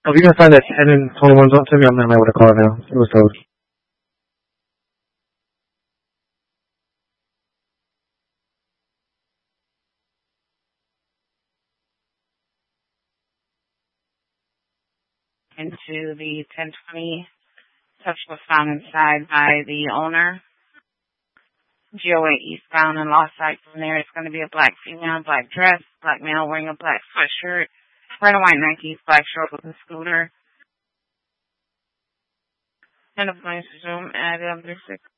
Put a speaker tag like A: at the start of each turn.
A: If you can find that 10 and 21s up to me, I'm not with a car now. It was towed.
B: Into the 1020. Touch was found inside by the owner. GOA eastbound and lost sight from there. It's going to be a black female, black dress, black male wearing a black sweatshirt, red and white Nikes, black short with a scooter. And I'm going to zoom at 6.